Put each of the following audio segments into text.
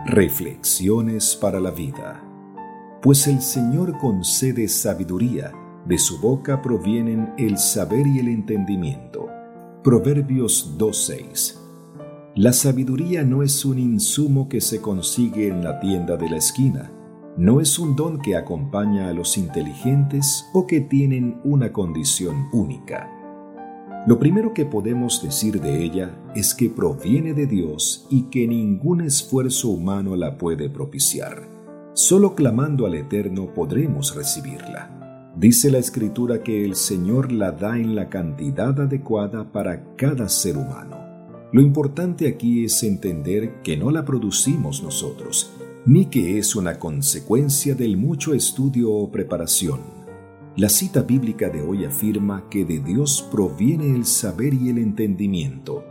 Reflexiones para la vida. Pues el Señor concede sabiduría, de su boca provienen el saber y el entendimiento. Proverbios 2:6. La sabiduría no es un insumo que se consigue en la tienda de la esquina, no es un don que acompaña a los inteligentes o que tienen una condición única. Lo primero que podemos decir de ella es que proviene de Dios y que ningún esfuerzo humano la puede propiciar. Solo clamando al Eterno podremos recibirla. Dice la Escritura que el Señor la da en la cantidad adecuada para cada ser humano. Lo importante aquí es entender que no la producimos nosotros, ni que es una consecuencia del mucho estudio o preparación. La cita bíblica de hoy afirma que de Dios proviene el saber y el entendimiento.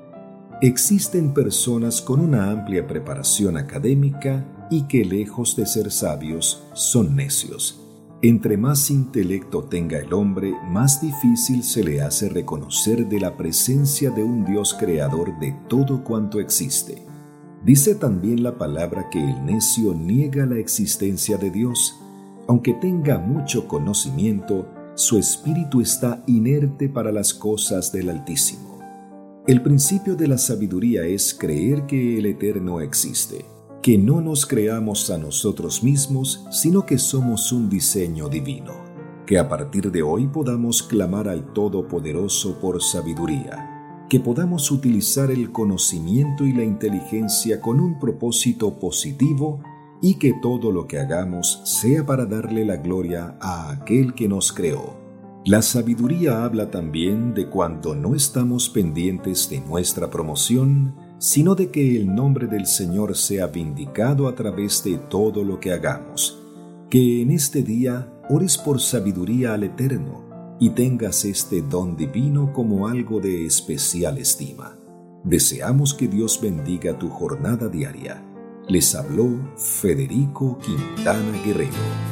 Existen personas con una amplia preparación académica y que, lejos de ser sabios, son necios. Entre más intelecto tenga el hombre, más difícil se le hace reconocer de la presencia de un Dios creador de todo cuanto existe. Dice también la palabra que el necio niega la existencia de Dios. Aunque tenga mucho conocimiento, su espíritu está inerte para las cosas del Altísimo. El principio de la sabiduría es creer que el Eterno existe, que no nos creamos a nosotros mismos, sino que somos un diseño divino, que a partir de hoy podamos clamar al Todopoderoso por sabiduría, que podamos utilizar el conocimiento y la inteligencia con un propósito positivo y que todo lo que hagamos sea para darle la gloria a aquel que nos creó. La sabiduría habla también de cuando no estamos pendientes de nuestra promoción, sino de que el nombre del Señor sea vindicado a través de todo lo que hagamos. Que en este día ores por sabiduría al Eterno y tengas este don divino como algo de especial estima. Deseamos que Dios bendiga tu jornada diaria. Les habló Federico Quintana Guerrero.